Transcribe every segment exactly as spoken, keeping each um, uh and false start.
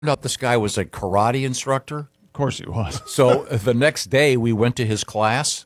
out this guy was a karate instructor. Of course he was. So the next day we went to his class,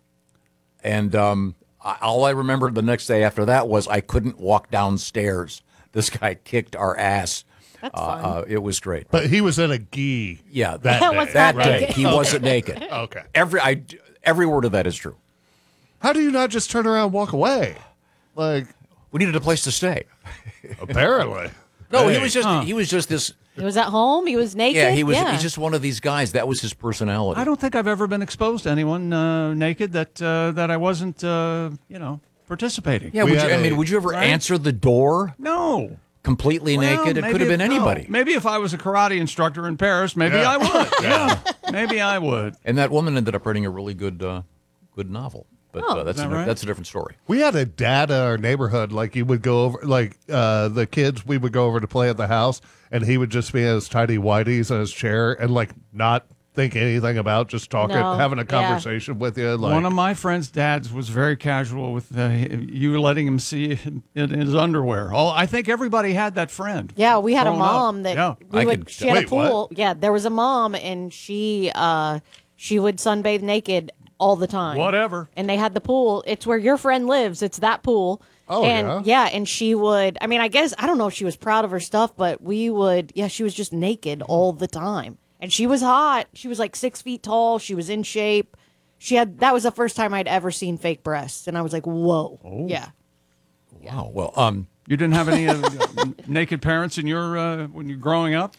and um, I, all I remember the next day after that was I couldn't walk downstairs. This guy kicked our ass. That's uh, fun. uh, it was great. But he was in a gi. Yeah, that That day. was that not day naked. he wasn't naked. Okay. Every I, every word of that is true. How do you not just turn around and walk away? Like, We needed a place to stay. apparently. No, he Hey. was just he was just this. He was at home. He was naked. Yeah, he was. Yeah. He's just one of these guys. That was his personality. I don't think I've ever been exposed to anyone uh, naked that uh, that I wasn't, uh, you know, participating. Yeah, We would you, had I mean, a- would you ever Right? answer the door No. completely Well, naked? It maybe could have if- been no. anybody. Maybe if I was a karate instructor in Paris, maybe Yeah. I would. Yeah. Maybe I would. And that woman ended up writing a really good, uh, good novel. But Oh. uh, that's Is a, that right? that's a different story. We had a dad in our neighborhood. Like, you would go over, like, uh, the kids, we would go over to play at the house, and he would just be in his tidy whities in his chair and, like, not think anything about just talking, No. having a Yeah. conversation with you. Like, One of my friend's dads was very casual with uh, you letting him see him in his underwear. Oh, I think everybody had that friend. Yeah, we had a growing up. mom that Yeah. we I would. could- she had Wait, a pool. Yeah, there was a mom, and she uh she would sunbathe naked all the time. Whatever. And they had the pool. It's where your friend lives. It's that pool. Oh, and yeah? and she would. I mean, I guess I don't know if she was proud of her stuff, but we would. Yeah, she was just naked all the time, and she was hot. She was like six feet tall. She was in shape. She had. That was the first time I'd ever seen fake breasts, and I was like, whoa. Oh. Yeah. Wow. Well, um, You didn't have any uh, naked parents in your uh, when you're growing up?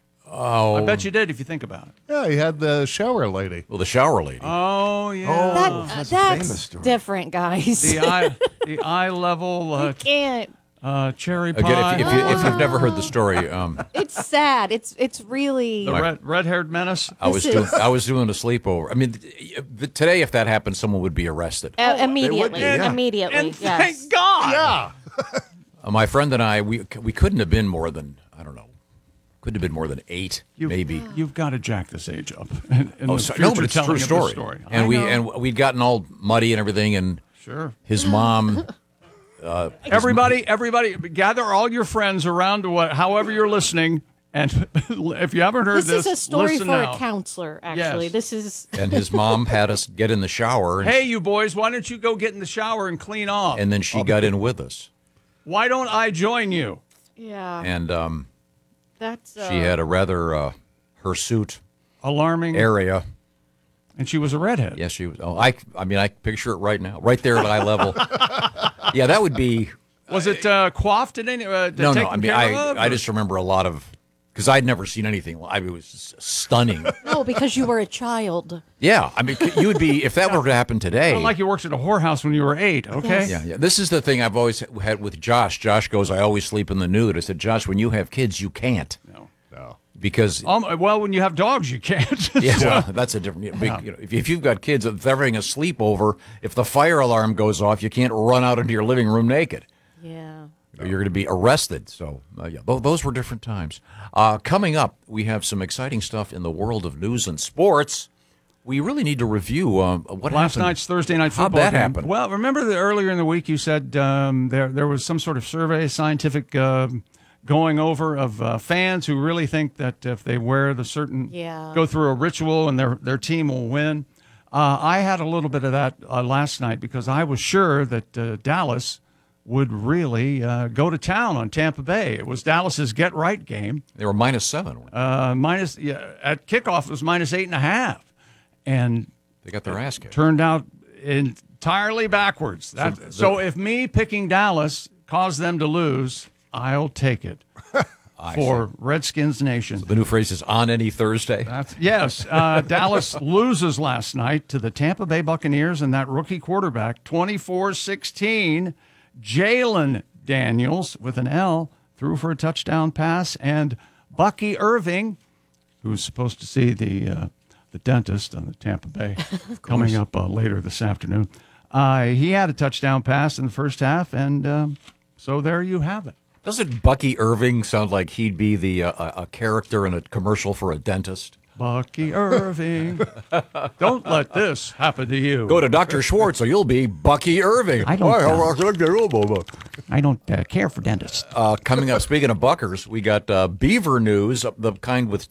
oh, I bet you did if you think about it. yeah, he had the shower lady. well, the shower lady. Oh yeah. That, that's that's a famous story. different, guys. the eye the eye level uh, Can't. uh, cherry pie. Again, if, if, you, if you've never heard the story, um, It's sad. It's it's really. the red red haired menace. I was This doing is- I was doing a sleepover. I mean, th- th- today if that happened, someone would be arrested. Uh, immediately, be, yeah. immediately, And yes. thank God. Yeah. Uh, my friend and I, we we couldn't have been more than I don't know, couldn't have been more than eight, You've, maybe. You've got to jack this age up. In, in Oh, the sorry. No, but future it's a telling true of this story. story. And I we know. and we'd gotten all muddy and everything, and sure. his mom. Everybody, everybody, gather all your friends around to what, however you're listening, and if you haven't heard This this, is a story listen for now. a counselor. Actually, Yes. this is. And his mom had us get in the shower, and, Hey, you boys, why don't you go get in the shower and clean off? and then she got in with us, Why don't I join you? Yeah, and um, that's. Uh, she had a rather uh, hirsute Alarming. area. And she was a redhead. Yes, she was. Oh, I, I mean, I picture it right now, right there at eye level. Yeah, that would be. Was it uh, coiffed in any? Uh, No, no. taken I mean, care I, of, I or- just remember a lot of because I'd never seen anything. I mean, it was stunning. No, because you were a child. Yeah, I mean, you would be if that were to happen today. Not like you worked at a whorehouse when you were eight. Okay. Yes. Yeah, yeah. This is the thing I've always had with Josh. Josh goes, I always sleep in the nude. I said, Josh, when you have kids, you can't. No. No. Because, Um, well, when you have dogs, you can't. yeah, well, that's a different, you know, big, you know, if, if you've got kids, if they're having a sleepover, if the fire alarm goes off, you can't run out into your living room naked. Yeah. Or you're going to be arrested. So, uh, yeah, th- those were different times. Uh, coming up, we have some exciting stuff in the world of news and sports. We really need to review uh, what Last happened. night's Thursday night How'd football that game. happen? Well, remember that earlier in the week you said um, there there was some sort of survey, scientific uh, going over of uh, fans who really think that if they wear the certain, Yeah. go through a ritual and their their team will win. Uh, I had a little bit of that uh, last night because I was sure that uh, Dallas would really uh, go to town on Tampa Bay. It was Dallas's get right game. They were minus seven. Uh, minus yeah, at kickoff it was minus eight and a half, and They got their ass kicked. turned out entirely backwards. That, so, So the- if me picking Dallas caused them to lose, I'll take it for Redskins Nation. The new phrase is on any Thursday. That's, yes, uh, Dallas loses last night to the Tampa Bay Buccaneers and that rookie quarterback, twenty-four sixteen. Jalen Daniels, with an L, threw for a touchdown pass, and Bucky Irving, who's supposed to see the uh, the dentist on the Tampa Bay coming up uh, later this afternoon, uh, he had a touchdown pass in the first half, and um, so there you have it. Doesn't Bucky Irving sound like he'd be the uh, a a character in a commercial for a dentist? Bucky Irving. Don't let this happen to you. Go to Doctor Schwartz or you'll be Bucky Irving. I don't, uh, I don't uh, care for dentists. Uh, coming up, speaking of Buckers, we got uh, beaver news, the kind with